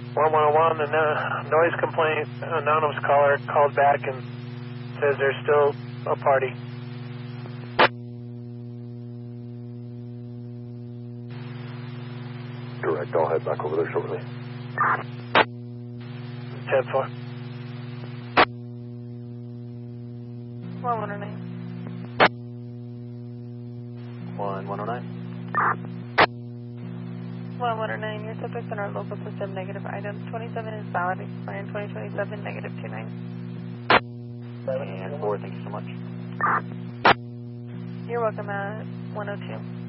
1101, the noise complaint anonymous caller called back and says there's still a party. Direct, I'll head back over there shortly. 10-4. 1109. 1109. 1109, your subject's in our local system, negative item 27 is valid, expiring 2027, negative 29. And 4, thank you so much. You're welcome at 102.